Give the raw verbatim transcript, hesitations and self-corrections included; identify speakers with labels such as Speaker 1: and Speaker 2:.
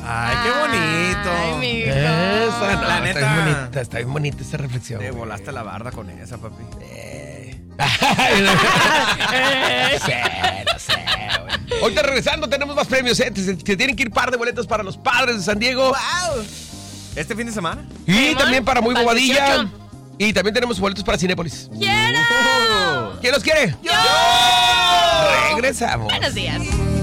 Speaker 1: Ay, qué bonito.
Speaker 2: Ay, mijo.
Speaker 3: Esa, no,
Speaker 1: La
Speaker 3: está
Speaker 1: neta.
Speaker 3: bien bonita, está bien bonita esa reflexión.
Speaker 1: Te
Speaker 3: güey.
Speaker 1: volaste la barda con esa, papi.
Speaker 3: Eh. Cero, cero, güey. Ahorita regresando tenemos más premios, ¿eh? Se, se tienen que ir par de boletos para los Padres de San Diego.
Speaker 1: ¡Wow! ¿Este fin de semana?
Speaker 3: Y
Speaker 2: Simón,
Speaker 3: también para Muy
Speaker 2: para el
Speaker 3: Bobadilla.
Speaker 2: dieciocho.
Speaker 3: Y también tenemos boletos para Cinépolis.
Speaker 2: ¡Quiero!
Speaker 3: ¿Quién los quiere?
Speaker 2: ¡Yo!
Speaker 3: Regresamos.
Speaker 2: Buenos días.